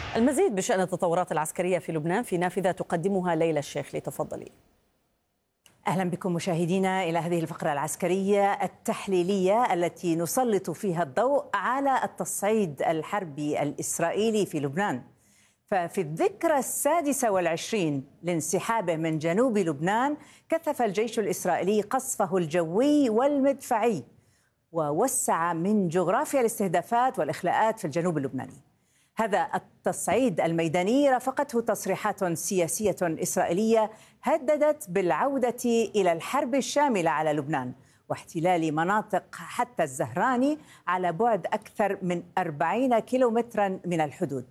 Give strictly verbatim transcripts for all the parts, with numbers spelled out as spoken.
المزيد بشأن التطورات العسكرية في لبنان في نافذة تقدمها ليلى الشيخ. لتفضلي. أهلا بكم مشاهدينا إلى هذه الفقرة العسكرية التحليلية التي نسلط فيها الضوء على التصعيد الحربي الإسرائيلي في لبنان. ففي الذكرى السادسة والعشرين لانسحابه من جنوب لبنان كثف الجيش الإسرائيلي قصفه الجوي والمدفعي ووسع من جغرافيا الاستهدافات والإخلاءات في الجنوب اللبناني. هذا التصعيد الميداني رافقته تصريحات سياسية إسرائيلية هددت بالعودة إلى الحرب الشاملة على لبنان واحتلال مناطق حتى الزهراني على بعد أكثر من أربعين كيلومترا من الحدود،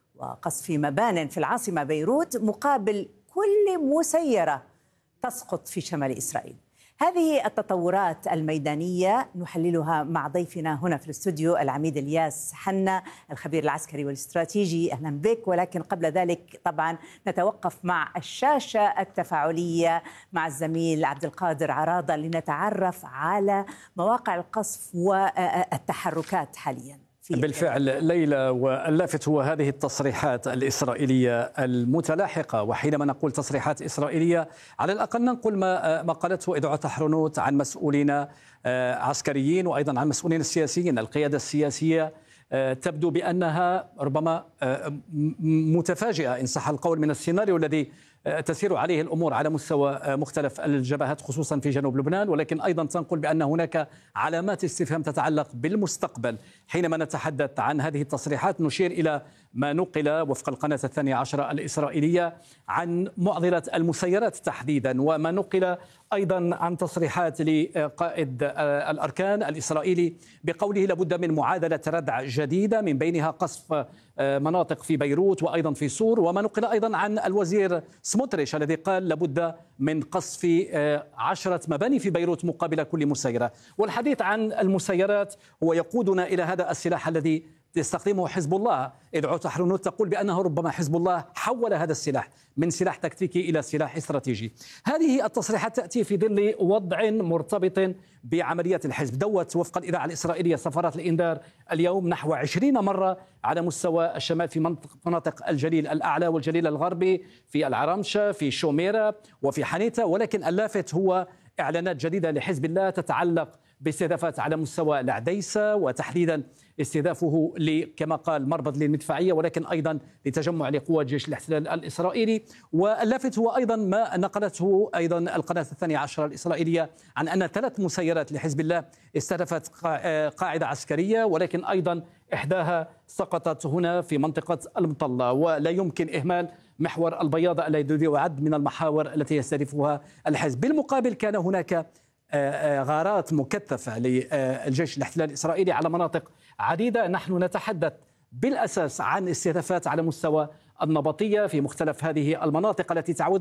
وقصف مبان في العاصمة بيروت مقابل كل مسيرة تسقط في شمال إسرائيل. هذه التطورات الميدانية نحللها مع ضيفنا هنا في الاستوديو العميد الياس حنا الخبير العسكري والاستراتيجي. أهلا بك. ولكن قبل ذلك طبعا نتوقف مع الشاشة التفاعلية مع الزميل عبد القادر عراضة لنتعرف على مواقع القصف والتحركات حاليا. بالفعل ليلى، واللافت هو هذه التصريحات الإسرائيلية المتلاحقة، وحينما نقول تصريحات إسرائيلية على الأقل ننقل ما ما قالته إذاعة حرونوت عن مسؤولين عسكريين وأيضا عن مسؤولين سياسيين. القيادة السياسية تبدو بأنها ربما متفاجئة إن صح القول من السيناريو الذي تسير عليه الأمور على مستوى مختلف الجبهات خصوصا في جنوب لبنان، ولكن أيضا تنقل بأن هناك علامات استفهام تتعلق بالمستقبل. حينما نتحدث عن هذه التصريحات نشير إلى ما نقل وفق القناة الثانية عشرة الإسرائيلية عن معضلة المسيرات تحديدا، وما نقل أيضا عن تصريحات لقائد الأركان الإسرائيلي بقوله لابد من معادلة ردع جديدة من بينها قصف مناطق في بيروت وأيضا في سور. وما نقل أيضا عن الوزير سموتريش الذي قال لابد من قصف عشرة مباني في بيروت مقابل كل مسيرة. والحديث عن المسيرات هو يقودنا إلى هذا السلاح الذي يستخدمه حزب الله. إذاعة حرونوت تقول بأنه ربما حزب الله حول هذا السلاح من سلاح تكتيكي إلى سلاح استراتيجي. هذه التصريحات تأتي في ظل وضع مرتبط بعمليات الحزب. دوت وفق الإذاعة الإسرائيلية سفارات الإنذار اليوم نحو عشرين مرة على مستوى الشمال في مناطق الجليل الأعلى والجليل الغربي، في العرمشة، في شوميرة وفي حنيتة. ولكن اللافت هو إعلانات جديدة لحزب الله تتعلق باستهدافات على مستوى العديسة، وتحديدا استهدافه كما قال مربض للمدفعية، ولكن أيضا لتجمع لقوات جيش الاحتلال الإسرائيلي. واللافت هو أيضا ما نقلته أيضا القناة الثانية عشرة الإسرائيلية عن أن ثلاث مسيرات لحزب الله استهدفت قاعدة عسكرية، ولكن أيضا إحداها سقطت هنا في منطقة المطلة. ولا يمكن إهمال محور البياضة الذي يعد من المحاور التي يستهدفها الحزب. بالمقابل كان هناك غارات مكثفة للجيش الاحتلال الإسرائيلي على مناطق عديدة. نحن نتحدث بالأساس عن استهدافات على مستوى النبطية في مختلف هذه المناطق التي تعود